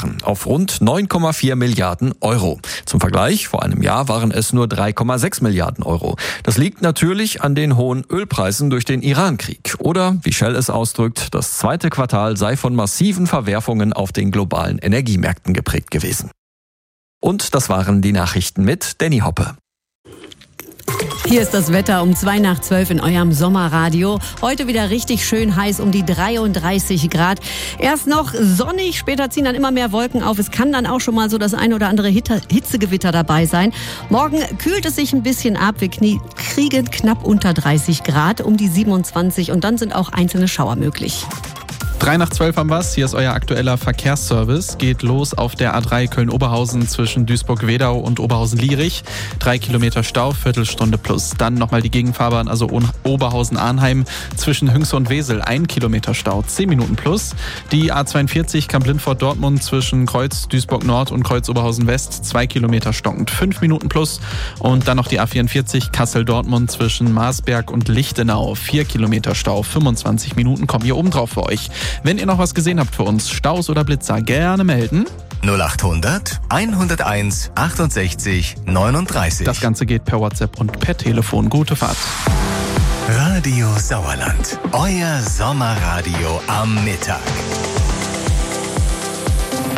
verursachen, auf rund 9,4 Milliarden Euro. Zum Vergleich, vor einem Jahr waren es nur 3,6 Milliarden Euro. Das liegt natürlich an den hohen Ölpreisen durch den Iran-Krieg. Oder, wie Shell es ausdrückt, das zweite Quartal sei von massiven Verwerfungen auf den globalen Energiemärkten geprägt gewesen. Und das waren die Nachrichten mit Danny Hoppe. Hier ist das Wetter um 11:02 in eurem Sommerradio. Heute wieder richtig schön heiß, um die 33 Grad. Erst noch sonnig, später ziehen dann immer mehr Wolken auf. Es kann dann auch schon mal so das ein oder andere Hitzegewitter dabei sein. Morgen kühlt es sich ein bisschen ab. Wir kriegen knapp unter 30 Grad, um die 27. Und dann sind auch einzelne Schauer möglich. 11:03 haben wir's. Hier ist euer aktueller Verkehrsservice. Geht los auf der A3 Köln-Oberhausen zwischen Duisburg-Wedau und Oberhausen-Lierich. 3 Kilometer Stau, Viertelstunde plus. Dann nochmal die Gegenfahrbahn, also Oberhausen-Arnheim zwischen Hünxe und Wesel. 1 Kilometer Stau, 10 Minuten plus. Die A42 Kamp-Lindfort-Dortmund zwischen Kreuz Duisburg-Nord und Kreuz Oberhausen-West. 2 Kilometer stockend, 5 Minuten plus. Und dann noch die A44 Kassel-Dortmund zwischen Marsberg und Lichtenau. 4 Kilometer Stau, 25 Minuten kommen hier oben drauf für euch. Wenn ihr noch was gesehen habt für uns, Staus oder Blitzer, gerne melden. 0800 101 68 39. Das Ganze geht per WhatsApp und per Telefon. Gute Fahrt. Radio Sauerland, euer Sommerradio am Mittag.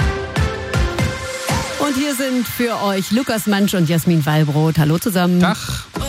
Und hier sind für euch Lukas Mansch und Jasmin Wallbrot. Hallo zusammen. Tag.